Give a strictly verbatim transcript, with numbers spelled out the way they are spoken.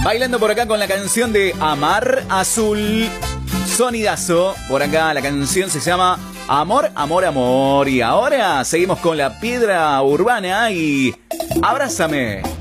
Bailando por acá con la canción de Amar Azul. Sonidazo. Por acá la canción se llama Amor, Amor, Amor. Y ahora seguimos con la piedra urbana y Abrázame.